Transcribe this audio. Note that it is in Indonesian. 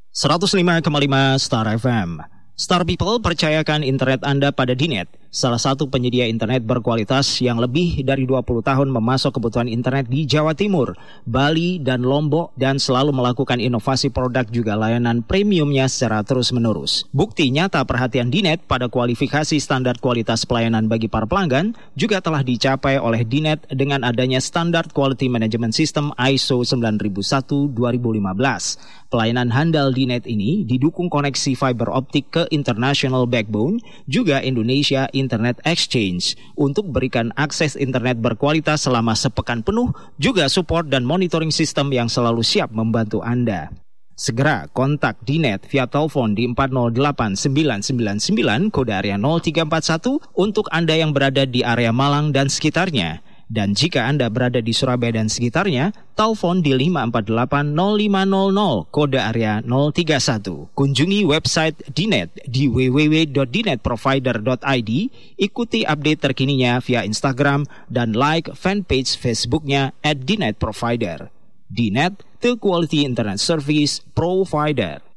105,5 Star FM. Star People, percayakan internet Anda pada Dinet, salah satu penyedia internet berkualitas yang lebih dari 20 tahun memasok kebutuhan internet di Jawa Timur, Bali, dan Lombok, dan selalu melakukan inovasi produk juga layanan premiumnya secara terus-menerus. Bukti nyata perhatian Dinet pada kualifikasi standar kualitas pelayanan bagi para pelanggan juga telah dicapai oleh Dinet dengan adanya standar Quality Management System ISO 9001-2015. Pelayanan handal Dinet ini didukung koneksi fiber optik ke International Backbone, juga Indonesia Internet Exchange, untuk berikan akses internet berkualitas selama sepekan penuh, juga support dan monitoring sistem yang selalu siap membantu Anda. Segera kontak Dinet via telepon di 408999 kode area 0341 untuk Anda yang berada di area Malang dan sekitarnya. Dan jika Anda berada di Surabaya dan sekitarnya, telepon di 548-0500 kode area 031. Kunjungi website Dinet di www.dinetprovider.id, ikuti update terkininya via Instagram, dan like fanpage Facebooknya @dinetprovider. Dinet, the quality internet service provider.